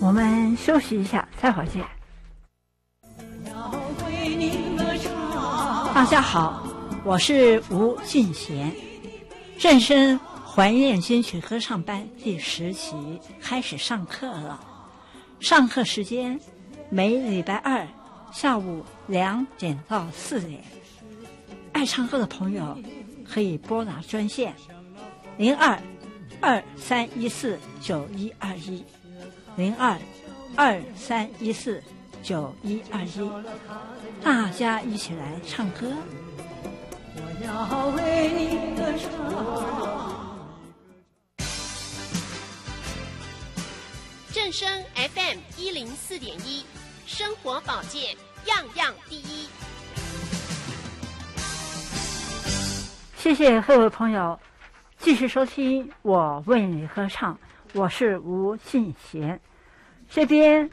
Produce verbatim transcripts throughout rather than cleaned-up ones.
我们休息一下，待会儿见。大家好，我是吴敬贤。正声怀念金曲歌唱班第十期开始上课了。上课时间每礼拜二下午两点到四点。爱唱歌的朋友可以拨打专线零二二三一四九一二一零二二三一四九一二一，大家一起来唱歌。我要为你歌唱。 正声 F M 一零四点一，生活保健样样第一。 谢谢各位朋友继续收听我为你歌唱，我是吴敬贤。这边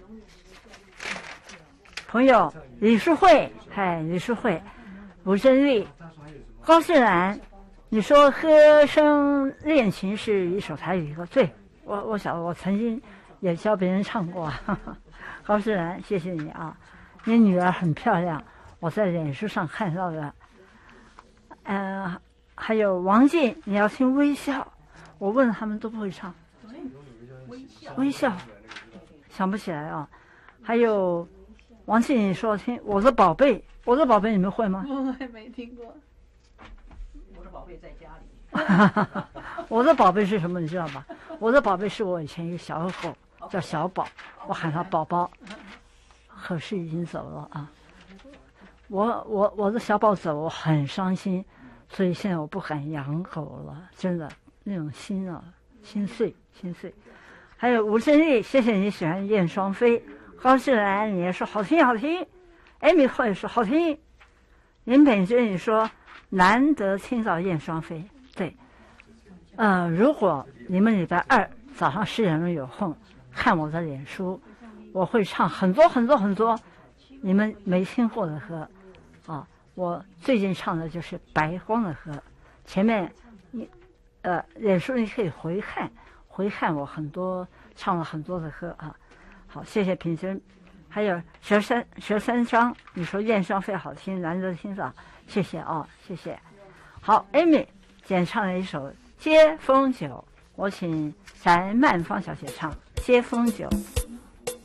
朋友李淑慧，嗨，李淑慧，吴珍丽，高志兰，你说歌声练琴是一首台语歌，对，我我想我曾经也教别人唱过。呵呵，高志兰，谢谢你啊，你女儿很漂亮，我在脸书上看到的。嗯、呃，还有王静，你要听微笑，我问他们都不会唱。微笑，想不起来啊。还有王静，你说听我的宝贝，我的宝贝你们会吗？ 我也没听过。 我的宝贝在家里。 我的宝贝是什么？你知道吧？我的宝贝是我以前一个小狗叫小宝，我喊它宝宝，可是已经走了啊。我我我的小宝走，我很伤心，所以现在我不敢养狗了，真的那种心啊，心碎心碎。还有吴珍丽，谢谢你喜欢燕双飞。高志兰，你也说好听好听。艾米会说好听。林本娟，你说难得听到燕双飞，对。呃，如果你们礼拜二早上十点钟有空看我的脸书，我会唱很多很多很多你们没听过的歌啊。我最近唱的就是白光的歌，前面你呃脸书你可以回看回看我很多唱了很多的歌啊。好，谢谢平真。还有佘三佘三章，你说燕双飞好听，难得听到，谢谢啊、哦，谢谢。好 ，Amy 演唱了一首《接风酒》，我请咱曼芳小姐唱《接风酒》。